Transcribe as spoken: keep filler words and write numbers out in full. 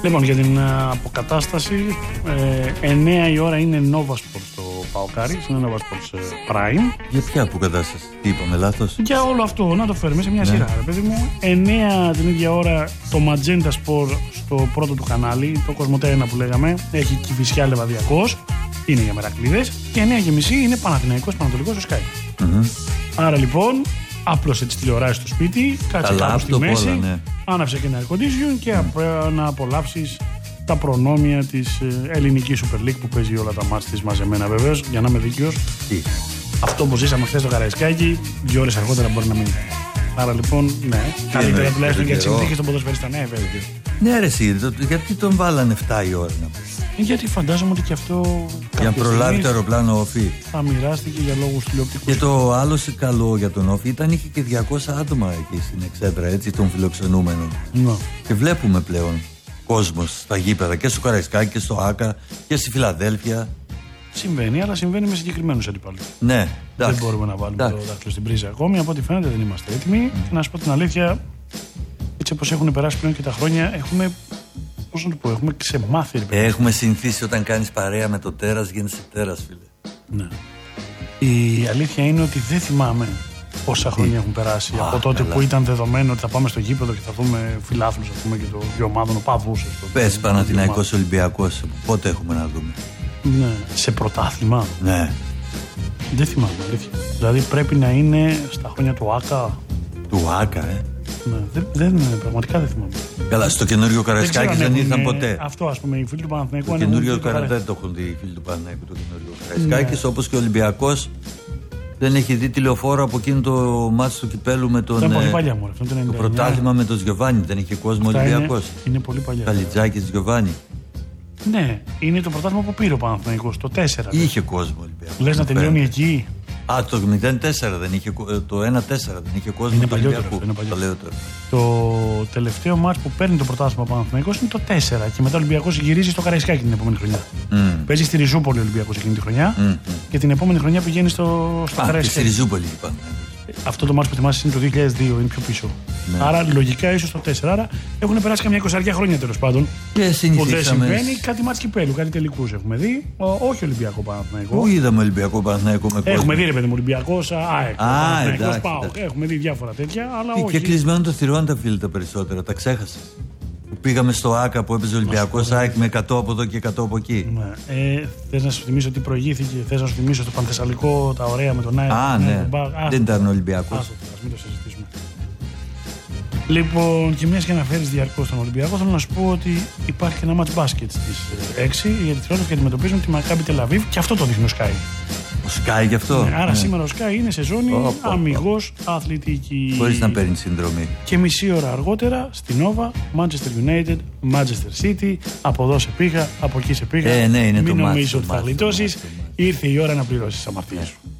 Λοιπόν, για την αποκατάσταση, ε, εννέα η ώρα είναι Nova Sports στο Παοκάρι, είναι Nova Sports Prime. Για ποια αποκατάσταση, τι είπαμε, λάθος? Για όλο αυτό, να το φέρουμε σε μια ναι. σειρά, ρε παιδί μου. εννέα την ίδια ώρα το Magenta Sport στο πρώτο του κανάλι, το Κοσμοτέ ένα που λέγαμε, έχει Κηφισιά Λεβαδιακός, είναι για μερακλείδες. Και εννέα και μισή είναι Παναθηναϊκός Πανατολικός στο Sky. Mm-hmm. Άρα λοιπόν, άπλωσε τις τηλεοράσεις στο σπίτι, κάτσε κάπου στη μέση, όλα, ναι. άναψε και ένα air condition και mm. να απολαύσεις τα προνόμια της ελληνικής Super League που παίζει όλα τα μάτς της μαζεμένα, βεβαίως, για να είμαι δίκαιος. Τι? Αυτό που ζήσαμε χθες στο Καραϊσκάκι, δύο ώρες αργότερα μπορεί να μην είναι. Άρα λοιπόν, ναι, καλύτερα τουλάχιστον για τις συνθήκες των ποδοσφαιριστών. Ναι, βέβαια. Ναι, ρε, εσύ, γιατί τον βάλανε εφτά η ώρα να πει? Γιατί φαντάζομαι ότι και αυτό. Για να προλάβει το αεροπλάνο Όφη. Θα μοιράστηκε για λόγους τηλεοπτικούς. Και το άλλο καλό για τον Όφη ήταν είχε και διακόσια άτομα εκεί στην εξέδρα, έτσι, των φιλοξενούμενων. Ναι. Και βλέπουμε πλέον κόσμος στα γήπεδα και στο Καραϊσκάκι και στο Άκα και στη Φιλαδέλφια. Συμβαίνει, αλλά συμβαίνει με συγκεκριμένους αντιπάλους. Ναι, δεν εντάξει. μπορούμε να βάλουμε εντάξει. το δάχτυλο στην πρίζα ακόμη. Από ό,τι φαίνεται δεν είμαστε έτοιμοι. Mm. Και να σου πω την αλήθεια, έτσι όπως έχουν περάσει πλέον και τα χρόνια, έχουμε. Πώς να το πω, έχουμε ξεμάθει. Ε, έχουμε συνηθίσει όταν κάνεις παρέα με το τέρας, γίνεσαι τέρας, φίλε. Ναι. Η αλήθεια είναι ότι δεν θυμάμαι πόσα χρόνια έχουν περάσει. Α, από τότε καλά. Που ήταν δεδομένο ότι θα πάμε στο γήπεδο και θα δούμε φιλάθλους, ας πούμε, και το δύο ομάδων οπαδούς. Πες Παναθηναϊκός Ολυμπιακός, πότε έχουμε να δούμε? Ναι. Σε πρωτάθλημα. Ναι. Δεν θυμάμαι, αλήθεια. Δηλαδή πρέπει να είναι στα χρόνια του Άκα. Του Άκα, ε. Ναι, δεν, δεν, πραγματικά δεν θυμάμαι. Καλά, στο καινούριο Καραϊσκάκι δεν, δεν ήρθαν ποτέ. Αυτό, ας πούμε, οι φίλοι του Παναθηναϊκού. Το καινούριο Καραϊσκάκι δεν το έχουν δει οι φίλοι του Παναθηναϊκού. Το καινούριο Καραϊσκάκι, ναι. Όπως και ο Ολυμπιακός δεν έχει δει τηλεοφόρο από εκείνο το μάτσο του κυπέλου με τον. Ήταν πολύ παλιά, μωρέ. Αυτό το πρωτάθλημα με τον Γιωβάνι. Δεν είχε κόσμο Ολυμπιακός. Είναι, είναι πολύ παλιά. Καλιτζάκης Γιωβάνι. Ναι, είναι το πρωτάθλημα που πήρε ο Παναθηναϊκός, το τέσσερα. Είχε κόσμο Ολυμπιακός. Λες να τελειώνει εκεί. Α, το μηδέν τέσσερα δεν είχε, το ένα τέσσερα δεν είχε κόσμο. Είναι παλιότερο. Είναι παλιότερο. Το, το τελευταίο μάτς που παίρνει το πρωτάθλημα ο Παναθηναϊκός είναι το τέσσερα και μετά ο Ολυμπιακός γυρίζει στο Καραϊσκάκι την επόμενη χρονιά. Mm. Παίζει στη Ριζούπολη ο Ολυμπιακός εκείνη τη χρονιά mm. και την επόμενη χρονιά πηγαίνει στο, στο Α, Καραϊσκάκι. Και στη Ριζούπολη λοιπόν. Αυτό το μάτς που θυμάσαι είναι το δύο χιλιάδες δύο, είναι πιο πίσω. Ναι. Άρα λογικά ίσως το τέσσερα. Άρα έχουν περάσει καμιά εικοσαριά χρόνια τέλος πάντων. Και συνηθίσαμε. Που δεν συμβαίνει, κάτι μάτς κυπέλου, κάτι τελικούς έχουμε δει. Ο, όχι Ολυμπιακό Παναθηναϊκό. Πού είδαμε Ολυμπιακό Παναθηναϊκό με κόσμο? Έχουμε δει, ρε παιδί μου, Ολυμπιακός, ΑΕΚ. Α, εντάξει. Έχουμε δει διάφορα τέτοια. Αλλά και όχι. Και κλεισμένο το θηρόν τα φίλοι τα περισσότερα, τα ξέχασες. Πήγαμε στο Άκα που έπαιζε Ολυμπιακός ΑΕΚ με εκατό από εδώ και εκατό από εκεί. Ναι. Ε, θες να σου θυμίσω ότι προηγήθηκε, θες να σου θυμίσω το Πανθεσσαλικό, τα ωραία με τον ΑΕΚ. Α, ναι. ναι. Α, δεν ήταν Ολυμπιακός. Ας μην το συζητήσουμε. Λοιπόν, και μιας και αναφέρεις διαρκώς τον Ολυμπιακό, θέλω να σου πω ότι υπάρχει και ένα match μπάσκετ στις έξι γιατί θέλω και αντιμετωπίζουν τη Μακάμπι Τελαβίβ και αυτό το δείχνει ο Sky. Ο Sky γι' αυτό. Ναι, άρα ναι. σήμερα ο Sky είναι σε ζώνη oh, oh, αμιγώς oh. αθλητική. Χωρίς να παίρνει συνδρομή. Και μισή ώρα αργότερα στην Nova, Manchester United, Manchester City. Από εδώ σε πήγα, από εκεί σε πήγα. Ε, ναι, είναι Μην το νομίζω μάτι, ότι θα γλιτώσεις. Ήρθε η ώρα να πληρώσεις τις αμαρτίες σου.